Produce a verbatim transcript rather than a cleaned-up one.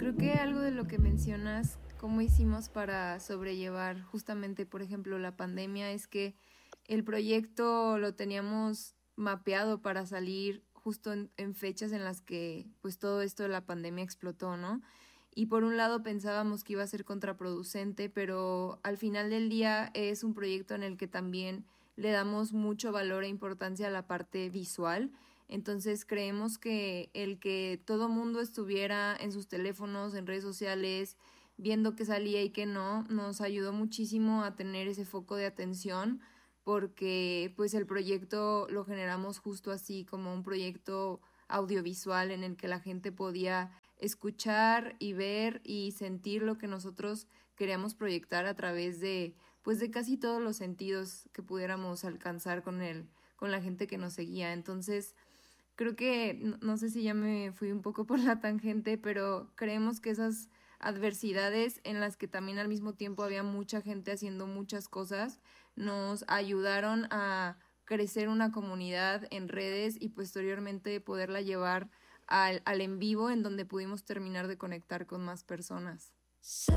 Creo que algo de lo que mencionas, cómo hicimos para sobrellevar justamente, por ejemplo, la pandemia, es que el proyecto lo teníamos mapeado para salir justo en, en fechas en las que pues todo esto de la pandemia explotó, ¿no? Y por un lado pensábamos que iba a ser contraproducente, pero al final del día es un proyecto en el que también le damos mucho valor e importancia a la parte visual. Entonces creemos que el que todo mundo estuviera en sus teléfonos, en redes sociales, viendo qué salía y qué no, nos ayudó muchísimo a tener ese foco de atención porque pues el proyecto lo generamos justo así como un proyecto audiovisual en el que la gente podía escuchar y ver y sentir lo que nosotros queríamos proyectar a través de pues de casi todos los sentidos que pudiéramos alcanzar con el con la gente que nos seguía. Entonces, creo que, no, no sé si ya me fui un poco por la tangente, pero creemos que esas adversidades en las que también al mismo tiempo había mucha gente haciendo muchas cosas, nos ayudaron a crecer una comunidad en redes y posteriormente poderla llevar al, al en vivo en donde pudimos terminar de conectar con más personas.